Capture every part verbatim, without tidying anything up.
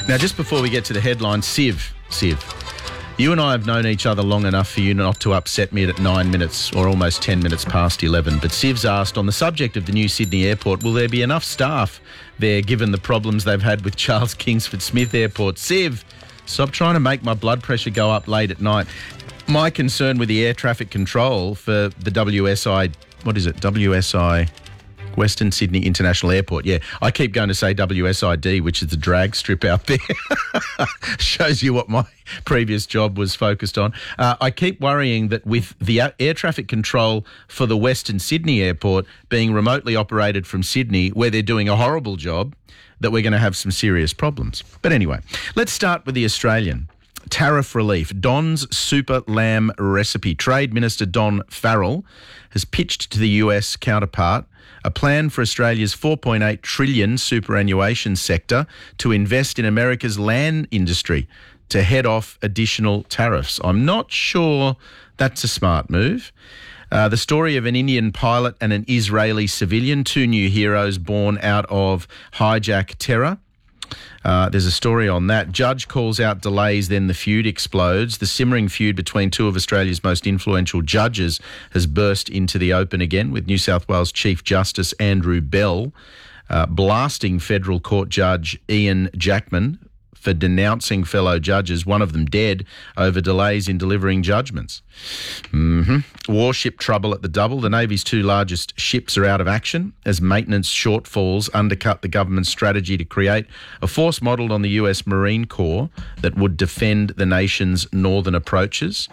Now, just before we get to the headline, Siv, Siv, you and I have known each other long enough for you not to upset me at nine minutes or almost ten minutes past eleven. But Siv's asked, on the subject of the new Sydney airport, will there be enough staff there given the problems they've had with Charles Kingsford Smith Airport? Siv, stop trying to make my blood pressure go up late at night. My concern with the air traffic control for the W S I, what is it, W S I... Western Sydney International Airport. Yeah, I keep going to say W S I D, which is the drag strip out there. Shows you what my previous job was focused on. Uh, I keep worrying that with the air traffic control for the Western Sydney Airport being remotely operated from Sydney, where they're doing a horrible job, that we're going to have some serious problems. But anyway, let's start with the Australian. Tariff relief. Don's super lamb recipe. Trade Minister Don Farrell has pitched to the U S counterpart a plan for Australia's four point eight trillion dollars superannuation sector to invest in America's land industry to head off additional tariffs. I'm not sure that's a smart move. Uh, the story of an Indian pilot and an Israeli civilian, two new heroes born out of hijack terror. Uh, there's a story on that. Judge calls out delays, then the feud explodes. The simmering feud between two of Australia's most influential judges has burst into the open again, with New South Wales Chief Justice Andrew Bell uh, blasting federal court judge Ian Jackman for denouncing fellow judges, one of them dead, over delays in delivering judgments. Mm-hmm. Warship trouble at the Double. The Navy's two largest ships are out of action as maintenance shortfalls undercut the government's strategy to create a force modelled on the U S Marine Corps that would defend the nation's northern approaches.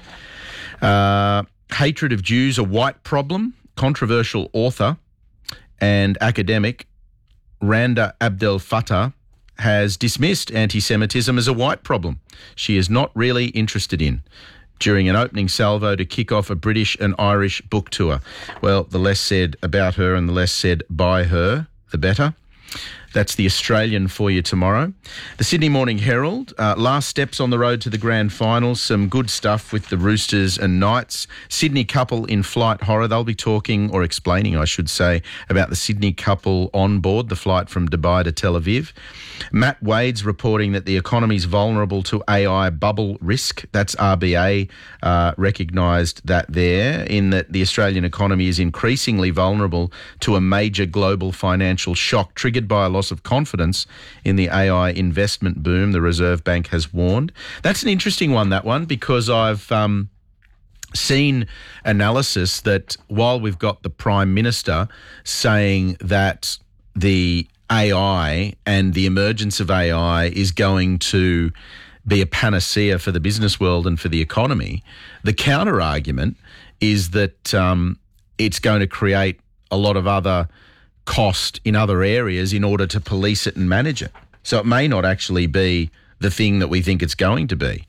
Uh, hatred of Jews, a white problem. Controversial author and academic Randa Abdel Fattah has dismissed anti-Semitism as a white problem she is not really interested in during an opening salvo to kick off a British and Irish book tour. Well, the less said about her and the less said by her, the better. That's the Australian for you tomorrow. The Sydney Morning Herald, uh, last steps on the road to the grand final. Some good stuff with the Roosters and Knights. Sydney couple in flight horror. They'll be talking, or explaining, I should say, about the Sydney couple on board the flight from Dubai to Tel Aviv. Matt Wade's reporting that the economy's vulnerable to A I bubble risk. That's R B A uh, recognised that there, in that the Australian economy is increasingly vulnerable to a major global financial shock triggered by a loss of confidence in the A I investment boom, the Reserve Bank has warned. That's an interesting one, that one, because I've um, seen analysis that while we've got the Prime Minister saying that the A I and the emergence of A I is going to be a panacea for the business world and for the economy, the counter-argument is that um, it's going to create a lot of other cost in other areas in order to police it and manage it. So it may not actually be the thing that we think it's going to be.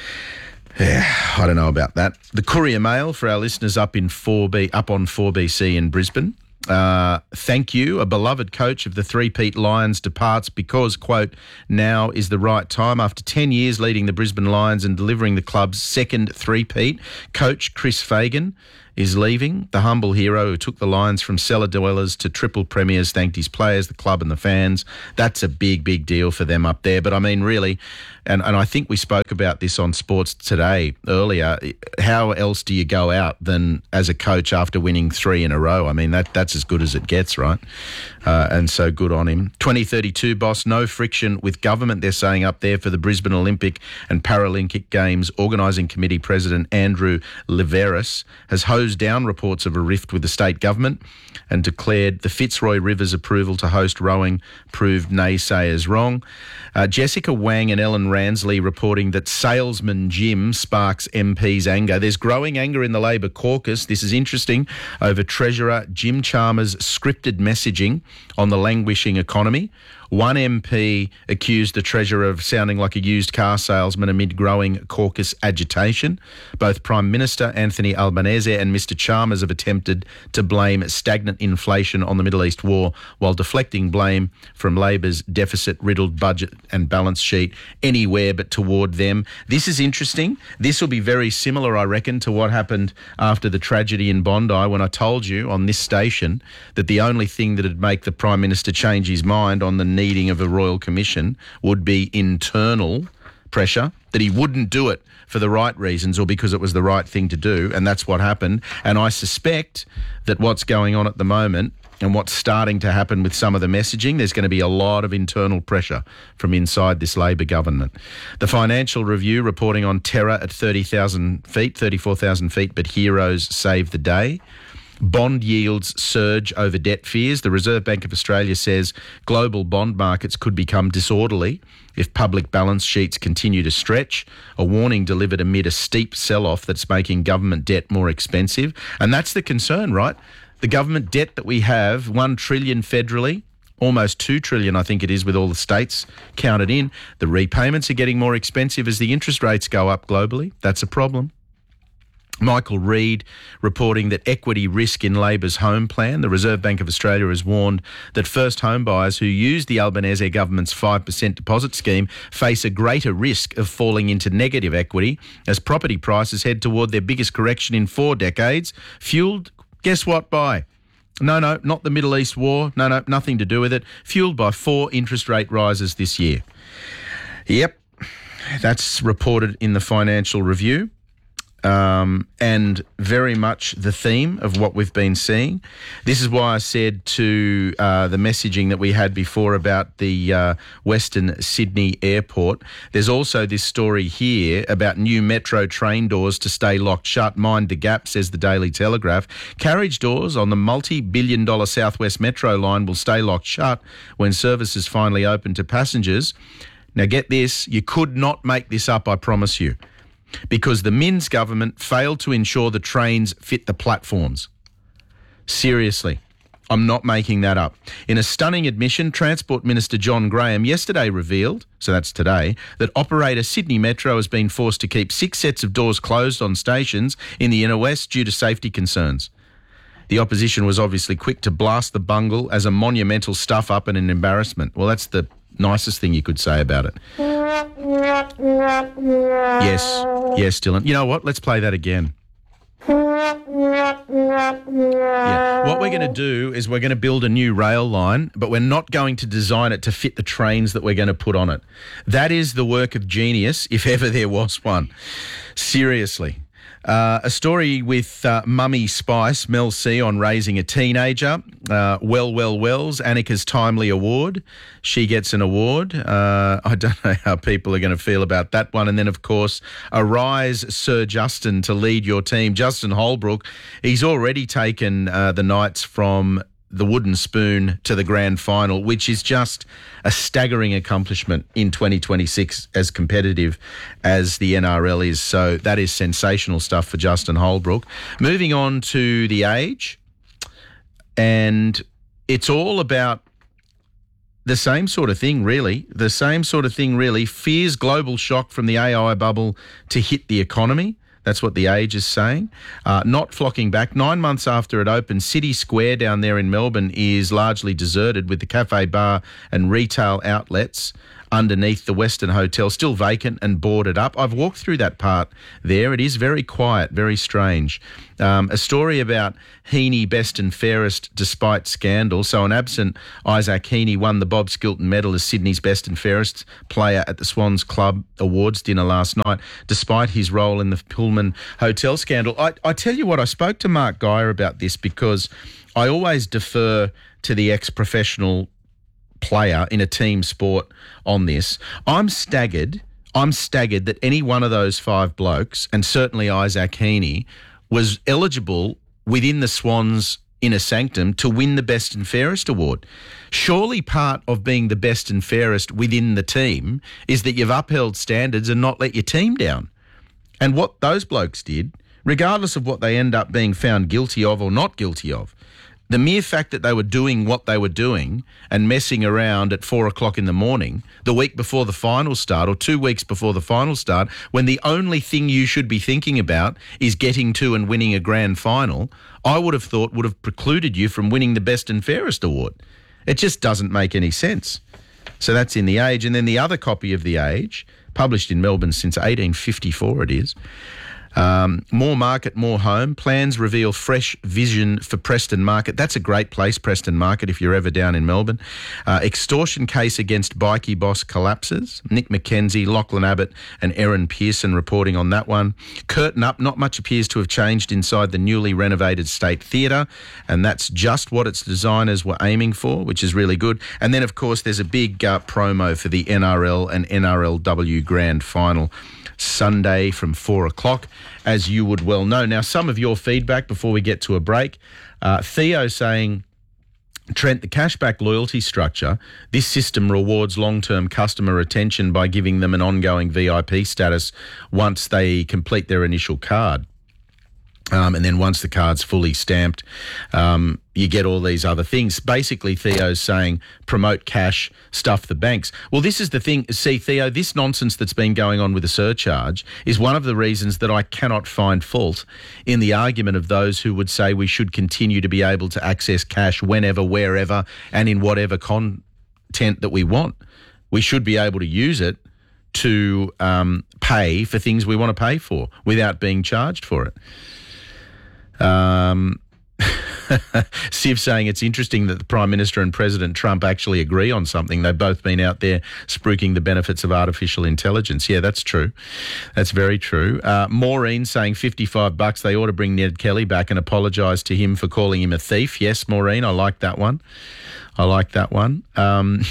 Yeah, I don't know about that. The Courier Mail for our listeners up in four B, up on four B C in Brisbane. Uh, thank you. A beloved coach of the three-peat Lions departs because, quote, now is the right time. After ten years leading the Brisbane Lions and delivering the club's second three-peat, coach Chris Fagan is leaving. The humble hero who took the Lions from cellar dwellers to triple premiers thanked his players, the club and the fans. That's a big, big deal for them up there. But I mean, really, and, and I think we spoke about this on Sports Today earlier, how else do you go out than as a coach after winning three in a row? I mean, that that's as good as it gets, right? Uh, and so good on him. twenty thirty-two boss, no friction with government, they're saying up there for the Brisbane Olympic and Paralympic Games. Organising Committee President Andrew Liveris has hosted down reports of a rift with the state government and declared the Fitzroy River's approval to host rowing proved naysayers wrong. Uh, Jessica Wang and Ellen Ransley reporting that salesman Jim sparks M P's anger. There's growing anger in the Labor caucus. This is interesting, over Treasurer Jim Chalmers' scripted messaging on the languishing economy. One M P accused the Treasurer of sounding like a used car salesman amid growing caucus agitation. Both Prime Minister Anthony Albanese and Mister Chalmers have attempted to blame stagnant inflation on the Middle East war while deflecting blame from Labor's deficit-riddled budget and balance sheet anywhere but toward them. This is interesting. This will be very similar, I reckon, to what happened after the tragedy in Bondi when I told you on this station that the only thing that would make the Prime Minister change his mind on the need needing of a royal commission would be internal pressure, that he wouldn't do it for the right reasons or because it was the right thing to do, and that's what happened. And I suspect that what's going on at the moment and what's starting to happen with some of the messaging, there's going to be a lot of internal pressure from inside this Labor government. The Financial Review reporting on terror at thirty thousand feet, thirty-four thousand feet, but heroes save the day. Bond yields surge over debt fears. The Reserve Bank of Australia says global bond markets could become disorderly if public balance sheets continue to stretch. A warning delivered amid a steep sell-off that's making government debt more expensive. And that's the concern, right? The government debt that we have, one trillion federally, almost two trillion I think it is with all the states counted in. The repayments are getting more expensive as the interest rates go up globally. That's a problem. Michael Reid reporting that equity risk in Labor's home plan. The Reserve Bank of Australia has warned that first home buyers who use the Albanese government's five percent deposit scheme face a greater risk of falling into negative equity as property prices head toward their biggest correction in four decades, fuelled, guess what, by? No, no, not the Middle East war. No, no, nothing to do with it. Fuelled by four interest rate rises this year. Yep, that's reported in the Financial Review. Um, and very much the theme of what we've been seeing. This is why I said to uh, the messaging that we had before about the uh, Western Sydney Airport, there's also this story here about new metro train doors to stay locked shut. Mind the gap, says the Daily Telegraph. Carriage doors on the multi-billion dollar Southwest Metro line will stay locked shut when services finally open to passengers. Now get this, you could not make this up, I promise you. Because the Minns government failed to ensure the trains fit the platforms. Seriously, I'm not making that up. In a stunning admission, Transport Minister John Graham yesterday revealed, so that's today, that operator Sydney Metro has been forced to keep six sets of doors closed on stations in the inner west due to safety concerns. The opposition was obviously quick to blast the bungle as a monumental stuff-up and an embarrassment. Well, that's the nicest thing you could say about it. Yes, yes, Dylan. You know what? Let's play that again. Yeah. What we're going to do is we're going to build a new rail line, but we're not going to design it to fit the trains that we're going to put on it. That is the work of genius, if ever there was one. Seriously. Uh, a story with uh, Mummy Spice, Mel C, on raising a teenager. Uh, well, well, Wells, Annika's Timely Award. She gets an award. Uh, I don't know how people are going to feel about that one. And then, of course, Arise Sir Justin to lead your team. Justin Holbrook, he's already taken uh, the Knights from the wooden spoon to the grand final, which is just a staggering accomplishment in twenty twenty-six, as competitive as the N R L is. So that is sensational stuff for Justin Holbrook. Moving on to The Age, and it's all about the same sort of thing, really. The same sort of thing, really. Fears global shock from the A I bubble to hit the economy. That's what The Age is saying. Uh, not flocking back. Nine months after it opened, City Square down there in Melbourne is largely deserted, with the cafe, bar and retail outlets underneath the Western Hotel still vacant and boarded up. I've walked through that part there. It is very quiet, very strange. Um, a story about Heaney best and fairest despite scandal. So an absent Isaac Heaney won the Bob Skilton Medal as Sydney's best and fairest player at the Swans Club Awards dinner last night, despite his role in the Pullman Hotel scandal. I, I tell you what, I spoke to Mark Geyer about this because I always defer to the ex-professional player in a team sport on this. I'm staggered. I'm staggered that any one of those five blokes, and certainly Isaac Heaney, was eligible within the Swans inner sanctum to win the best and fairest award. Surely part of being the best and fairest within the team is that you've upheld standards and not let your team down. And what those blokes did, regardless of what they end up being found guilty of or not guilty of, the mere fact that they were doing what they were doing and messing around at four o'clock in the morning, the week before the final start or two weeks before the final start, when the only thing you should be thinking about is getting to and winning a grand final, I would have thought would have precluded you from winning the best and fairest award. It just doesn't make any sense. So that's in The Age. And then the other copy of The Age, published in Melbourne since eighteen fifty-four it is, Um, more market, more home. Plans reveal fresh vision for Preston Market. That's a great place, Preston Market, if you're ever down in Melbourne. Uh, extortion case against bikie boss collapses. Nick McKenzie, Lachlan Abbott and Erin Pearson reporting on that one. Curtain up. Not much appears to have changed inside the newly renovated State Theatre, and that's just what its designers were aiming for, which is really good. And then, of course, there's a big uh, promo for the N R L and N R L W Grand Final Sunday from four o'clock, as you would well know. Now, some of your feedback before we get to a break. Uh, Theo saying, Trent, the cashback loyalty structure, this system rewards long-term customer retention by giving them an ongoing V I P status once they complete their initial card. Um, and then once the card's fully stamped, um, you get all these other things. Basically, Theo's saying promote cash, stuff the banks. Well, this is the thing. See, Theo, this nonsense that's been going on with the surcharge is one of the reasons that I cannot find fault in the argument of those who would say we should continue to be able to access cash whenever, wherever, and in whatever content that we want. We should be able to use it to um, pay for things we want to pay for without being charged for it. Um, Siv saying it's interesting that the Prime Minister and President Trump actually agree on something. They've both been out there spruiking the benefits of artificial intelligence. Yeah, that's true. That's very true. Uh, Maureen saying fifty-five bucks. They ought to bring Ned Kelly back and apologise to him for calling him a thief. Yes, Maureen, I like that one. I like that one. Um,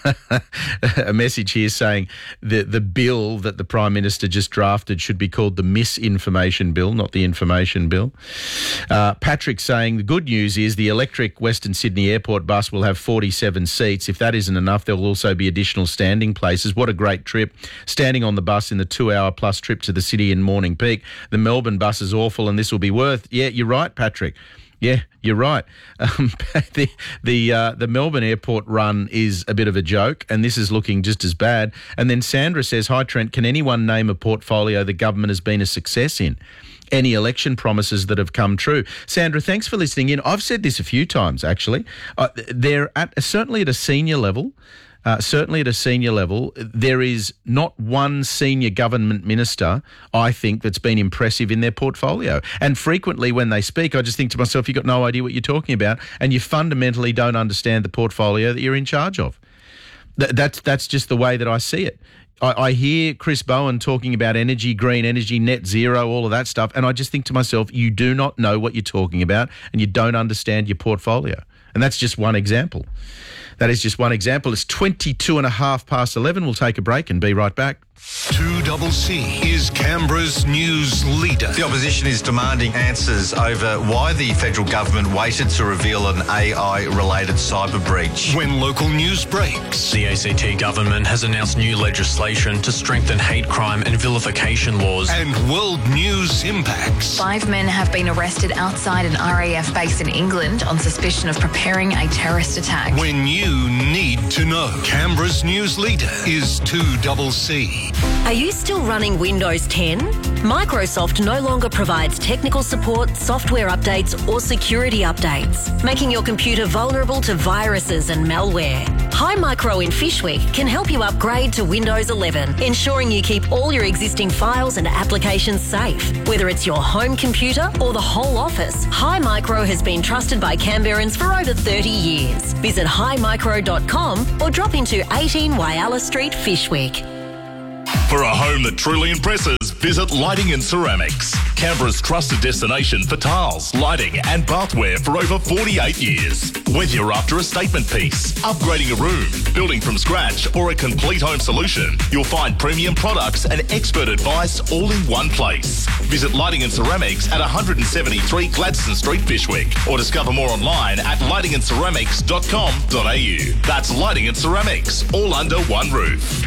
a message here saying the the bill that the Prime Minister just drafted should be called the Misinformation Bill, not the Information Bill. Uh, Patrick saying the good news is the electric Western Sydney Airport bus will have forty-seven seats. If that isn't enough, there will also be additional standing places. What a great trip. Standing on the bus in the two-hour plus trip to the city in morning peak. The Melbourne bus is awful and this will be worth... Yeah, you're right, Patrick. Yeah, you're right. Um, the the uh, the Melbourne airport run is a bit of a joke, and this is looking just as bad. And then Sandra says, hi, Trent, can anyone name a portfolio the government has been a success in? Any election promises that have come true? Sandra, thanks for listening in. I've said this a few times, actually. Uh, they're at certainly at a senior level. Uh, certainly at a senior level, there is not one senior government minister, I think, that's been impressive in their portfolio. And frequently when they speak, I just think to myself, you've got no idea what you're talking about and you fundamentally don't understand the portfolio that you're in charge of. Th- that's, that's just the way that I see it. I, I hear Chris Bowen talking about energy, green energy, net zero, all of that stuff, and I just think to myself, you do not know what you're talking about and you don't understand your portfolio. And that's just one example. That is just one example. It's twenty-two and a half past eleven. We'll take a break and be right back. two C C is Canberra's news leader. The opposition is demanding answers over why the federal government waited to reveal an A I-related cyber breach. When local news breaks. The A C T government has announced new legislation to strengthen hate crime and vilification laws. And world news impacts. Five men have been arrested outside an R A F base in England on suspicion of preparing a terrorist attack. When you need to know. Canberra's news leader is two C C. Are you still running Windows ten? Microsoft no longer provides technical support, software updates or security updates, making your computer vulnerable to viruses and malware. Hi Micro in Fishwick can help you upgrade to Windows eleven, ensuring you keep all your existing files and applications safe. Whether it's your home computer or the whole office, Hi Micro has been trusted by Canberrans for over thirty years. Visit hi micro dot com or drop into eighteen Whyalla Street, Fishwick. For a home that truly impresses, visit Lighting and Ceramics. Canberra's trusted destination for tiles, lighting and bathware for over forty-eight years. Whether you're after a statement piece, upgrading a room, building from scratch or a complete home solution, you'll find premium products and expert advice all in one place. Visit Lighting and Ceramics at one seventy-three Gladstone Street, Fishwick, or discover more online at lighting and ceramics dot com dot a u. That's Lighting and Ceramics, all under one roof.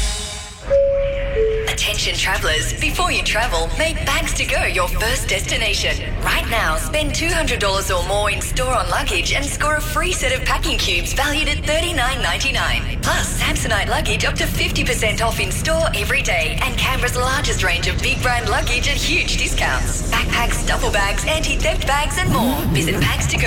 Attention travellers, before you travel, make Bags to Go your first destination. Right now, spend two hundred dollars or more in store on luggage and score a free set of packing cubes valued at thirty-nine ninety-nine. Plus, Samsonite luggage up to fifty percent off in store every day and Canberra's largest range of big brand luggage at huge discounts. Backpacks, duffel bags, anti-theft bags and more. Visit Bags to Go.